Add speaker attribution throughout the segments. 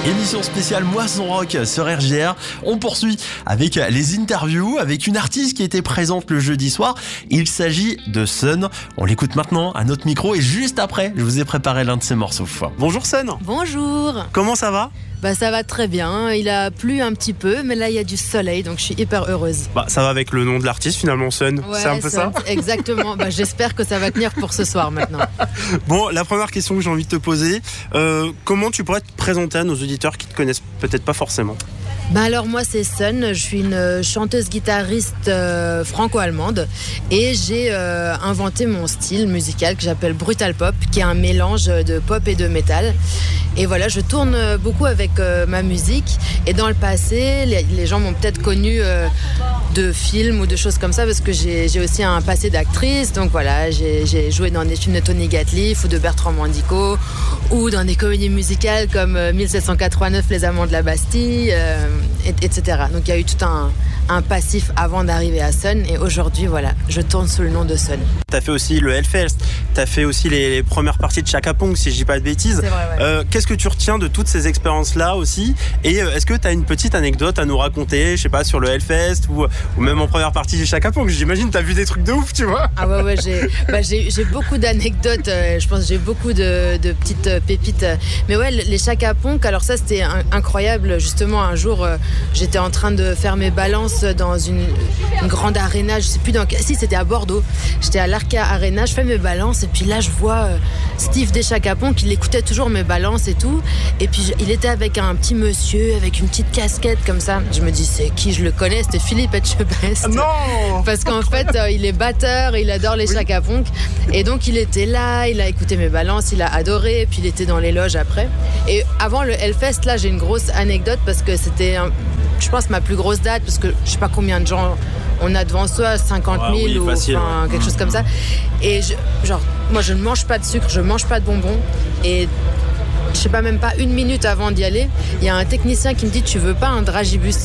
Speaker 1: Émission spéciale Moisson Rock sur RJR. On poursuit avec les interviews avec une artiste qui était présente le jeudi soir. Il s'agit de Sun. On l'écoute maintenant à notre micro et juste après, je vous ai préparé l'un de ses morceaux. Bonjour Sun.
Speaker 2: Bonjour.
Speaker 1: Comment ça va ?
Speaker 2: Ça va très bien, il a plu un petit peu, mais là il y a du soleil, donc je suis hyper heureuse.
Speaker 1: Ça va avec le nom de l'artiste finalement, Sun,
Speaker 2: ouais,
Speaker 1: c'est un peu
Speaker 2: Sun,
Speaker 1: ça ?
Speaker 2: Exactement, j'espère que ça va tenir pour ce soir maintenant.
Speaker 1: Bon, la première question que j'ai envie de te poser, comment tu pourrais te présenter à nos auditeurs qui te connaissent peut-être pas forcément ?
Speaker 2: Alors moi c'est Sun, je suis une chanteuse-guitariste franco-allemande et j'ai inventé mon style musical que j'appelle Brutal Pop, qui est un mélange de pop et de métal. Et voilà, je tourne beaucoup avec ma musique. Et dans le passé, les gens m'ont peut-être connue de films ou de choses comme ça, parce que j'ai aussi un passé d'actrice. Donc voilà, j'ai joué dans des films de Tony Gatliff ou de Bertrand Mandico, ou dans des comédies musicales comme 1789, Les Amants de la Bastille, etc. Donc il y a eu tout un passif avant d'arriver à Sun, et aujourd'hui voilà, je tourne sous le nom de Sun.
Speaker 1: T'as fait aussi le Hellfest, t'as fait aussi les premières parties de Chaka Ponk, si je dis pas de bêtises.
Speaker 2: C'est vrai, ouais.
Speaker 1: Qu'est-ce que tu retiens de toutes ces expériences-là aussi ? Et est-ce que t'as une petite anecdote à nous raconter, je sais pas, sur le Hellfest ou même en première partie de Chaka Ponk ? J'imagine t'as vu des trucs de ouf, tu vois ?
Speaker 2: Ah ouais, j'ai beaucoup d'anecdotes, je pense que j'ai beaucoup de petites pépites. Mais ouais, les Chaka Ponk, alors ça c'était incroyable. Justement, un jour, j'étais en train de faire mes balances dans une grande arena, je sais plus dans quel... Si, c'était à Bordeaux. J'étais à l'Arca Arena, je fais mes balances et puis là je vois Steve des Chaka Ponk, il écoutait toujours mes balances et tout. Et puis il était avec un petit monsieur avec une petite casquette comme ça. Je me dis c'est qui ? Je le connais, c'était Philippe Etchebest.
Speaker 1: Non !
Speaker 2: Parce qu'en fait il est batteur, il adore les Chaka Ponk. Et donc il était là, il a écouté mes balances, il a adoré. Et puis il était dans les loges après. Et avant le Hellfest, là j'ai une grosse anecdote parce que c'était je pense ma plus grosse date, parce que je sais pas combien de gens on a devant soi, 50 000
Speaker 1: oui,
Speaker 2: ou
Speaker 1: facile, ouais.
Speaker 2: Quelque chose comme ça. Et moi je ne mange pas de sucre, je mange pas de bonbons. Et je sais pas, même pas une minute avant d'y aller, il y a un technicien qui me dit: tu veux pas un dragibus?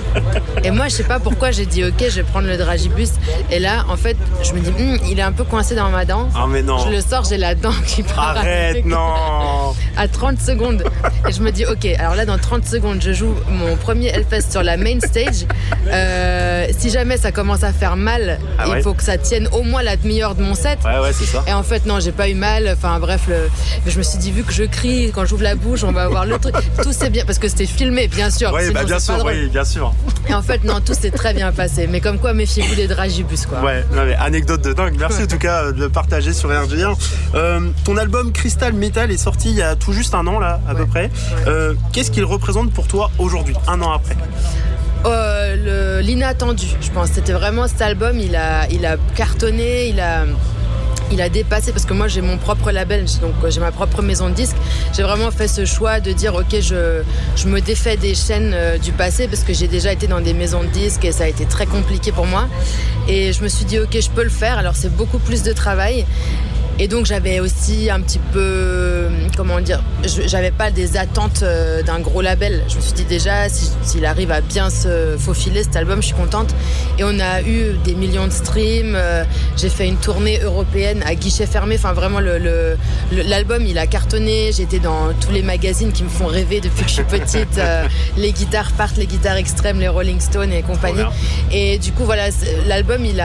Speaker 2: Et moi je sais pas pourquoi j'ai dit ok, je vais prendre le dragibus. Et là en fait je me dis il est un peu coincé dans ma dent.
Speaker 1: Ah mais non.
Speaker 2: Je le sors, j'ai la dent qui part.
Speaker 1: Arrête, non.
Speaker 2: À 30 secondes. Et je me dis ok, alors là dans 30 secondes je joue mon premier Hellfest sur la main stage. Si jamais ça commence à faire mal, il faut que ça tienne au moins la demi-heure de mon set.
Speaker 1: Ouais, c'est ça.
Speaker 2: Et en fait non, j'ai pas eu mal. Enfin bref, je me suis dit vu que je crie quand j'ouvre la bouche, on va avoir le truc. Tout s'est bien, parce que c'était filmé bien sûr.
Speaker 1: Oui, bien sûr.
Speaker 2: Et en fait non, tout s'est très bien passé. Mais comme quoi, méfiez-vous des dragibus quoi.
Speaker 1: Ouais, non, mais anecdote de dingue. Merci en tout cas de le partager sur RJR. Ton album Crystal Metal est sorti il y a tout juste un an là, à peu près. Qu'est-ce qu'il représente pour toi aujourd'hui, un an après?
Speaker 2: L'inattendu, je pense. C'était vraiment cet album, il a cartonné, il a dépassé, parce que moi j'ai mon propre label, donc j'ai ma propre maison de disques. J'ai vraiment fait ce choix de dire ok, je me défais des chaînes du passé, parce que j'ai déjà été dans des maisons de disques et ça a été très compliqué pour moi. Et je me suis dit ok, je peux le faire. Alors c'est beaucoup plus de travail. Et donc j'avais aussi un petit peu, j'avais pas des attentes d'un gros label. Je me suis dit déjà, s'il arrive à bien se faufiler cet album, je suis contente. Et on a eu des millions de streams, j'ai fait une tournée européenne à guichet fermé. Enfin vraiment, l'album il a cartonné. J'ai été dans tous les magazines qui me font rêver depuis que je suis petite. Les guitares partent, les guitares extrêmes, les Rolling Stones et compagnie. Et du coup voilà, l'album il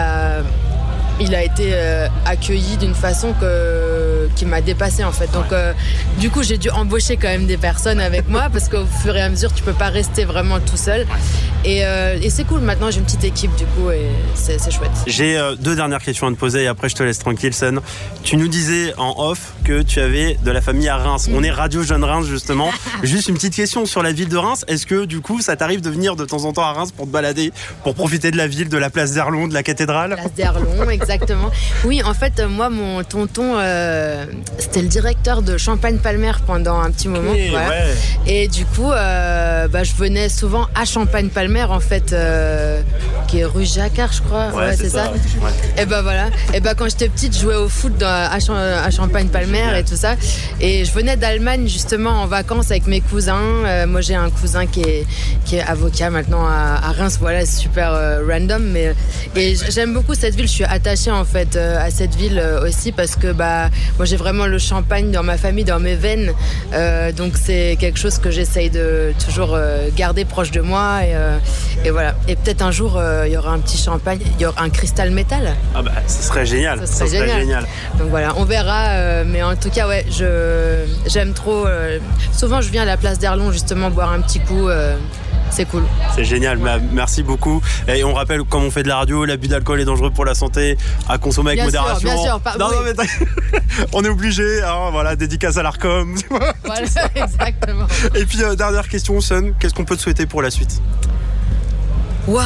Speaker 2: a été accueilli d'une façon qui m'a dépassée en fait. Donc du coup j'ai dû embaucher quand même des personnes avec moi, parce qu'au fur et à mesure tu peux pas rester vraiment tout seul. Et c'est cool, maintenant j'ai une petite équipe du coup, et c'est chouette.
Speaker 1: J'ai deux dernières questions à te poser et après je te laisse tranquille, Sun. Tu nous disais en off que tu avais de la famille à Reims. On est Radio Jeune Reims justement. Juste une petite question sur la ville de Reims. Est-ce que du coup ça t'arrive de venir de temps en temps à Reims pour te balader, pour profiter de la ville, de la place d'Erlon, de la cathédrale?
Speaker 2: Place d'Erlon, exactement. Oui, en fait, moi, mon tonton, c'était le directeur de Champagne-Palmer pendant un petit moment. Voilà. Ouais. Et du coup, je venais souvent à Champagne-Palmer, en fait, qui est rue Jacquard, je crois. Ouais, c'est ça. Ouais. Et voilà. Et quand j'étais petite, je jouais au foot à Champagne-Palmer et tout ça. Et je venais d'Allemagne, justement, en vacances avec mes cousins. Moi, j'ai un cousin qui est avocat maintenant à Reims. Voilà, c'est super random. Et j'aime beaucoup cette ville. Je suis attachée en fait à cette ville aussi, parce que moi j'ai vraiment le champagne dans ma famille, dans mes veines. Donc c'est quelque chose que j'essaye de toujours garder proche de moi. Et voilà. Et peut-être un jour, il y aura un petit champagne, il y aura un cristal métal.
Speaker 1: Ah bah, ça serait génial. Ça serait génial.
Speaker 2: Donc voilà, on verra. Mais en tout cas, ouais, j'aime trop. Souvent, je viens à la place d'Erlon justement boire un petit coup. C'est cool.
Speaker 1: C'est génial,
Speaker 2: ouais.
Speaker 1: Merci beaucoup. Et on rappelle, comme on fait de la radio, l'abus d'alcool est dangereux pour la santé, à consommer avec modération.
Speaker 2: Bien sûr,
Speaker 1: non, mais on est obligé, hein, voilà, dédicace à l'Arcom.
Speaker 2: Voilà, exactement.
Speaker 1: Et puis, dernière question, Sun, qu'est-ce qu'on peut te souhaiter pour la suite ?
Speaker 2: En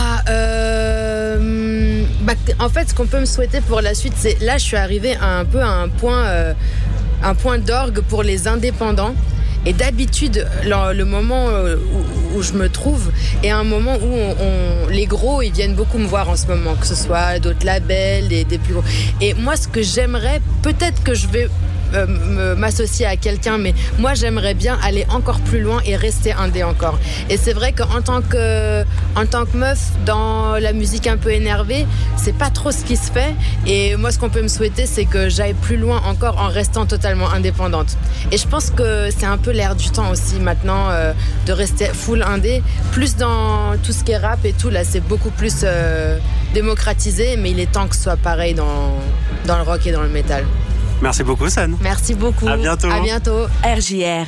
Speaker 2: fait, ce qu'on peut me souhaiter pour la suite, c'est là, je suis arrivée à un point d'orgue pour les indépendants. Et d'habitude, le moment où je me trouve est un moment où les gros, ils viennent beaucoup me voir en ce moment, que ce soit d'autres labels, des plus gros. Et moi, ce que j'aimerais, peut-être que je vais m'associer à quelqu'un, mais moi j'aimerais bien aller encore plus loin et rester indé encore. Et c'est vrai qu'en tant que meuf dans la musique un peu énervée, c'est pas trop ce qui se fait. Et moi, ce qu'on peut me souhaiter, c'est que j'aille plus loin encore en restant totalement indépendante. Et je pense que c'est un peu l'air du temps aussi maintenant de rester full indé. Plus dans tout ce qui est rap et tout, là c'est beaucoup plus démocratisé, mais il est temps que ce soit pareil dans le rock et dans le métal.
Speaker 1: Merci beaucoup, San.
Speaker 2: Merci beaucoup.
Speaker 1: À bientôt.
Speaker 2: À bientôt.
Speaker 3: RJR,